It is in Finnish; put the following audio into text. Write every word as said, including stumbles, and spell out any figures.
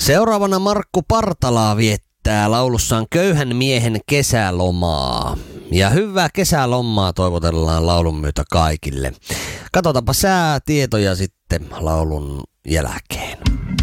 Seuraavana Markku Partalaa viettää laulussaan Köyhän miehen kesälomaa. Ja hyvää kesälomaa toivotellaan laulun myötä kaikille. Katsotaanpa säätietoja sitten laulun jälkeen.